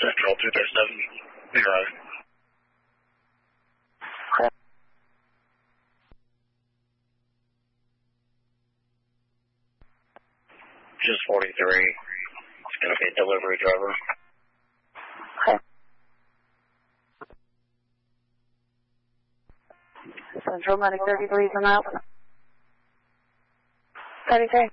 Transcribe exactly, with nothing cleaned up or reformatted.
Central two thirty-seven, zero. Just forty-three. It's going to be a delivery driver. Okay. Central Medic thirty-three from out. thirty-three.